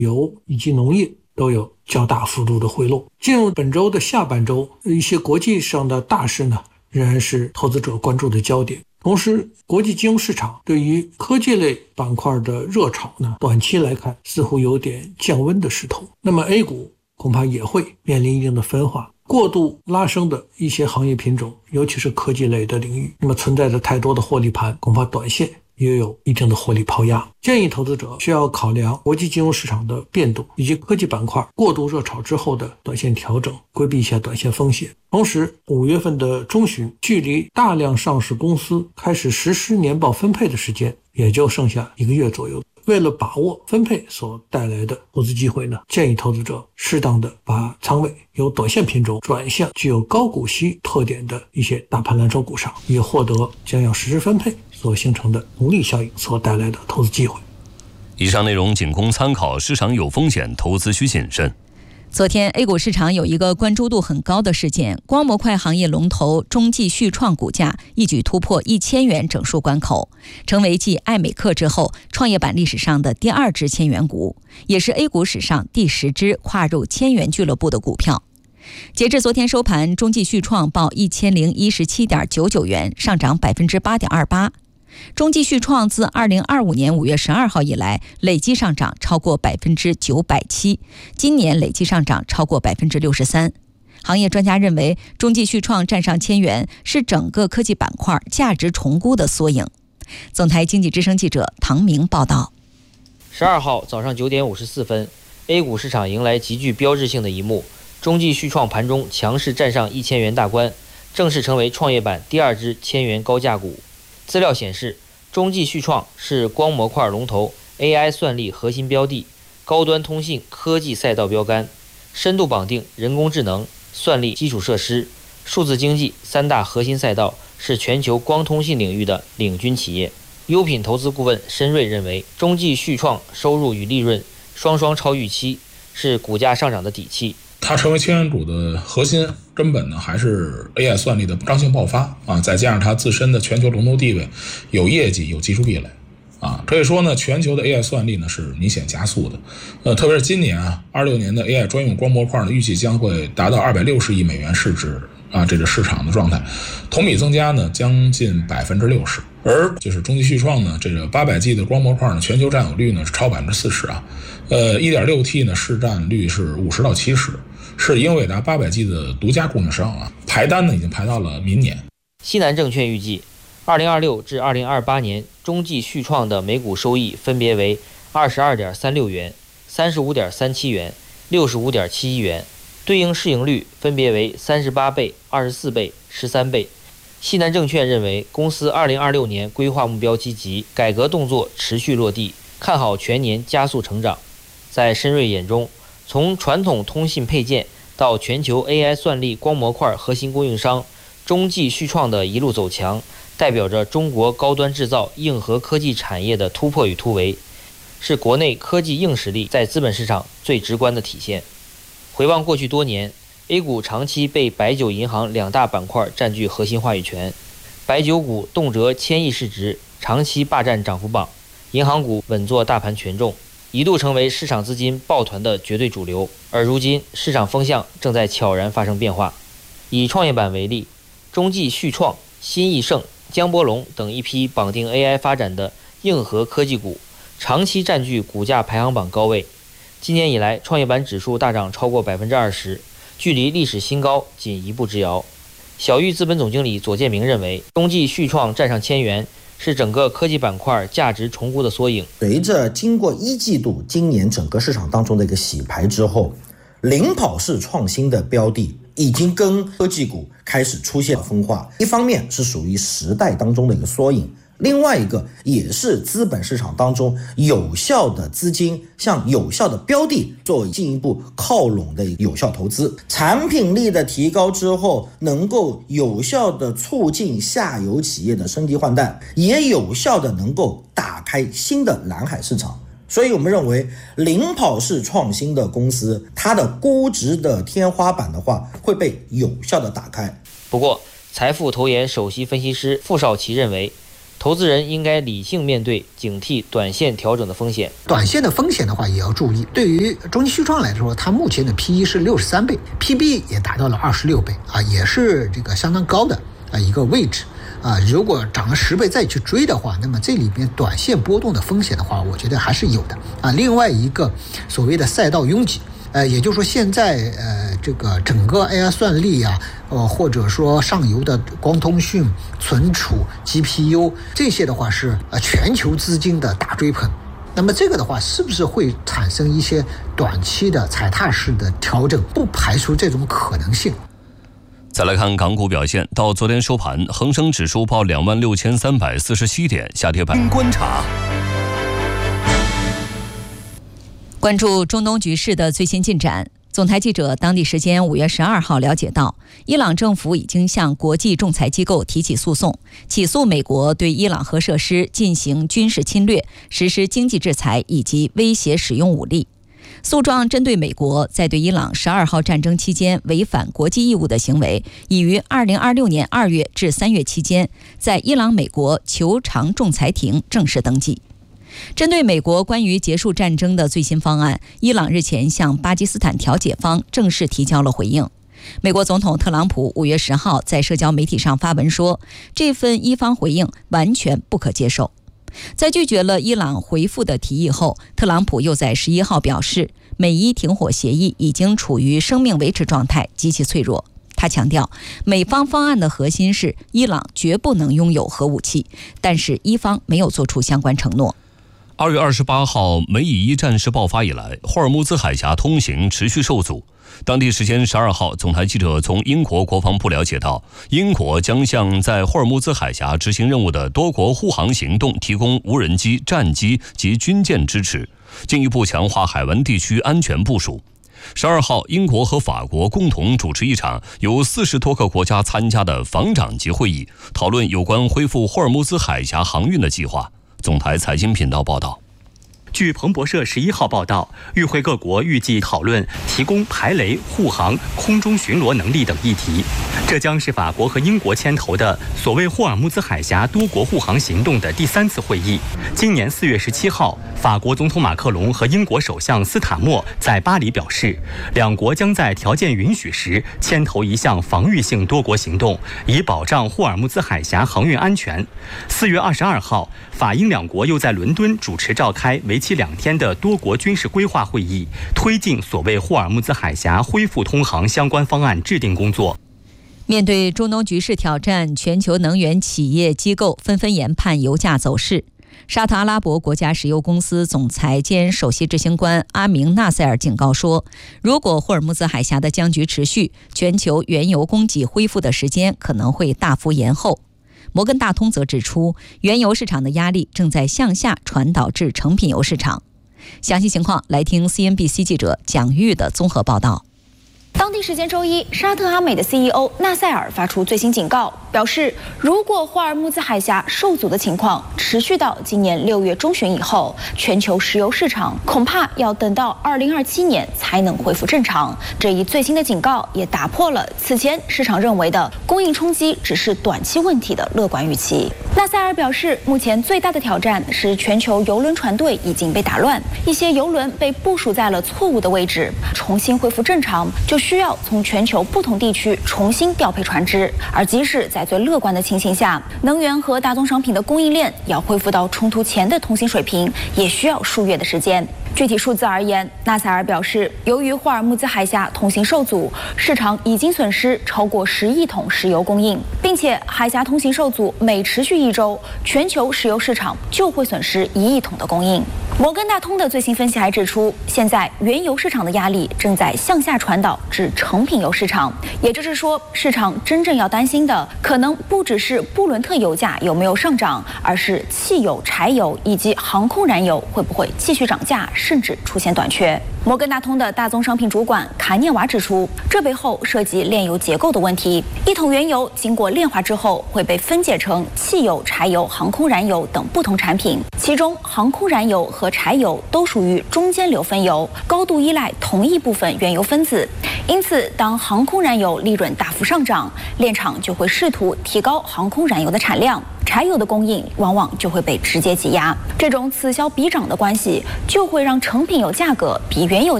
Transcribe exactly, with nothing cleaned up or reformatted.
油以及农业都有较大幅度的回落。进入本周的下半周，一些国际上的大事呢，仍然是投资者关注的焦点。同时，国际金融市场对于科技类板块的热炒呢，短期来看似乎有点降温的势头。那么 A 股恐怕也会面临一定的分化，过度拉升的一些行业品种，尤其是科技类的领域，那么存在着太多的获利盘，恐怕短线也有一定的获利抛压。建议投资者需要考量国际金融市场的变动，以及科技板块过度热炒之后的短线调整，规避一下短线风险。同时，五月份的中旬，距离大量上市公司开始实施年报分配的时间也就剩下一个月左右。为了把握分配所带来的投资机会呢，建议投资者适当的把仓位由短线品种转向具有高股息特点的一些大盘蓝筹股上，以获得将要实施分配所形成的红利效应所带来的投资机会。 以上内容仅供参考，市场有风险，投资需谨慎。 昨天 A 股市场有一个关注度很高的事件，光模块行业龙头中继续创股价一举突破一千元整数关口，成为继爱美克之后创业板历史上的第二只千元股，也是 A 股史上第十只跨入千元俱乐部的股票。截至昨天收盘，中继续创报一千零一十七点九九元，上涨百分之八点二八。中继续创自二零二五年五月十二号以来累计上涨超过百分之九百七，今年累计上涨超过百分之六十三。行业专家认为，中继续创站上千元是整个科技板块价值重估的缩影。总台经济之声记者唐明报道。 十二号早上九点五十四分 ，A 股市场迎来极具标志性的一幕，中继续创盘中强势站上一千元大关，正式成为创业板第二只千元高价股。资料显示，中继续创是光模块龙头 A I 算力核心标的，高端通信科技赛道标杆，深度绑定人工智能、算力基础设施、数字经济三大核心赛道，是全球光通信领域的领军企业。优品投资顾问申瑞认为，中继续创收入与利润双双超预期，是股价上涨的底气。 它成为千元股的核心根本呢，还是 A I 算力的刚性爆发啊，再加上它自身的全球龙头地位，有业绩有技术壁垒啊，可以说呢，全球的 A I 算力呢是明显加速的。呃，特别是今年啊，二六年的 A I 专用光模块呢，预计将会达到二百六十亿美元市值啊，这个市场的状态，同比增加呢将近百分之六十。而就是中继续创呢，这个八百 G 的光模块呢，全球占有率呢是超百分之四十啊，呃 一点六 T 呢市占率是五十到七十。是英伟达八百 G 的独家供应商啊，排单呢已经排到了明年。 西南证券预计，二零二六至二零二八年中继续创的每股收益分别为二十二点三六元、三十五点三七元、六十五点七一元，对应市盈率分别为三十八倍、二十四倍、十三倍。西南证券认为，公司二零二六年规划目标积极，改革动作持续落地，看好全年加速成长。在申瑞眼中，从传统通信配件到全球 A I 算力光模块核心供应商，中继续创的一路走强，代表着中国高端制造硬核科技产业的突破与突围，是国内科技硬实力在资本市场最直观的体现。回望过去多年， A 股长期被白酒银行两大板块占据核心话语权，白酒股动辄千亿市值，长期霸占涨幅榜，银行股稳坐大盘权重，一度成为市场资金抱团的绝对主流。而如今市场风向正在悄然发生变化。以创业板为例，中继续创、新易盛、江波龙等一批绑定 A I 发展的硬核科技股长期占据股价排行榜高位。今年以来，创业板指数大涨超过百分之二十，距离历史新高仅一步之遥。小玉资本总经理左建明认为，中继续创站上千元是整个科技板块价值重估的缩影。 随着经过一季度今年整个市场当中的一个洗牌之后，领跑式创新的标的已经跟科技股开始出现分化，一方面是属于时代当中的一个缩影，另外一个也是资本市场当中有效的资金向有效的标的做进一步靠拢的有效投资。产品力的提高之后，能够有效的促进下游企业的升级换代，也有效的能够打开新的蓝海市场。所以我们认为，领跑式创新的公司，它的估值的天花板的话会被有效的打开。 不过财富投研首席分析师傅少奇认为， 投资人应该理性面对，警惕短线调整的风险。 短线的风险的话也要注意。对于中期续创来说，它目前的 P E 是六十三倍 ，P B 也达到了二十六倍啊，也是这个相当高的啊一个位置啊。如果涨了十倍再去追的话，那么这里面短线波动的风险的话，我觉得还是有的啊。另外一个所谓的赛道拥挤。呃，也就是说，现在呃，这个整个 A I 算力啊，呃，或者说上游的光通讯、存储、G P U 这些的话是呃全球资金的大追捧。那么这个的话，是不是会产生一些短期的踩踏式的调整？不排除这种可能性。 再来看港股表现，到昨天收盘，恒生指数报两万六千三百四十七点，下跌百。观察。 关注中东局势的最新进展。总台记者当地时间五月十二号了解到，伊朗政府已经向国际仲裁机构提起诉讼，起诉美国对伊朗核设施进行军事侵略、实施经济制裁以及威胁使用武力。诉状针对美国在对伊朗十二号战争期间违反国际义务的行为，已于二零二六年二月至三月期间在伊朗美国求偿仲裁庭正式登记。针对美国关于结束战争的最新方案，伊朗日前向巴基斯坦调解方正式提交了回应。美国总统特朗普五月十号在社交媒体上发文说，这份伊方回应完全不可接受。在拒绝了伊朗回复的提议后，特朗普又在十一号表示，美伊停火协议已经处于生命维持状态，极其脆弱。他强调，美方方案的核心是伊朗绝不能拥有核武器，但是伊方没有做出相关承诺。 二月二十八号，美以伊战事爆发以来，霍尔木兹海峡通行持续受阻。当地时间十二号，总台记者从英国国防部了解到，英国将向在霍尔木兹海峡执行任务的多国护航行动提供无人机、战机及军舰支持，进一步强化海湾地区安全部署。十二号，英国和法国共同主持一场由四十多个国家参加的防长级会议，讨论有关恢复霍尔木兹海峡航运的计划。总台财经频道报道。 据彭博社十一号报道，与会各国预计讨论提供排雷、护航、空中巡逻能力等议题。这将是法国和英国牵头的所谓霍尔木兹海峡多国护航行动的第三次会议。今年四月十七号，法国总统马克龙和英国首相斯塔默在巴黎表示，两国将在条件允许时牵头一项防御性多国行动，以保障霍尔木兹海峡航运安全。四月二十二号，法英两国又在伦敦主持召开为期两天的多国军事规划会议，推进所谓霍尔木兹海峡恢复通航相关方案制定工作。 面对中东局势挑战，全球能源企业机构纷纷研判油价走势。沙特阿拉伯国家石油公司总裁兼首席执行官阿明纳塞尔警告说，如果霍尔木兹海峡的僵局持续，全球原油供给恢复的时间可能会大幅延后。摩根大通则指出，原油市场的压力正在向下传导至成品油市场。详细情况来听 C N B C 记者蒋玉的综合报道。 当地时间周一，沙特阿美的 C E O 纳塞尔发出最新警告，表示如果霍尔木兹海峡受阻的情况持续到今年六月中旬以后，全球石油市场恐怕要等到二零二七年才能恢复正常。这一最新的警告也打破了此前市场认为的供应冲击只是短期问题的乐观预期。纳塞尔表示，目前最大的挑战是全球油轮船队已经被打乱，一些油轮被部署在了错误的位置，重新恢复正常就需要从全球不同地区重新调配船只，而即使在最乐观的情形下，能源和大宗商品的供应链要恢复到冲突前的通行水平，也需要数月的时间。具体数字而言，纳塞尔表示，由于霍尔木兹海峡通行受阻，市场已经损失超过十亿桶石油供应，并且海峡通行受阻每持续一周，全球石油市场就会损失一亿桶的供应。摩根大通的最新分析还指出，现在原油市场的压力正在向下传导至成品油市场，也就是说，市场真正要担心的可能不只是布伦特油价有没有上涨，而是汽油、柴油以及航空燃油会不会继续涨价，甚至出现短缺。摩根大通的大宗商品主管卡涅瓦指出，这背后涉及炼油结构的问题。一桶原油经过炼化之后，会被分解成汽油、柴油、航空燃油等不同产品，其中航空燃油和柴油都属于中间流分油，高度依赖同一部分原油分子。因此，当航空燃油利润大幅上涨，炼厂就会试图提高航空燃油的产量， 柴油的供应往往就会被直接挤压。这种此消彼长的关系，就会让成品油价格比原油